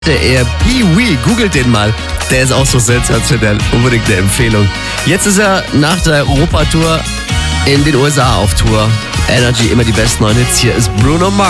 Er Pee-wee, googelt den mal. Der ist auch so sensationell. Unbedingt eine Empfehlung. Jetzt ist er nach der Europatour in den USA auf Tour. Energy, immer die besten neuen Hits. Hier ist Bruno Mars.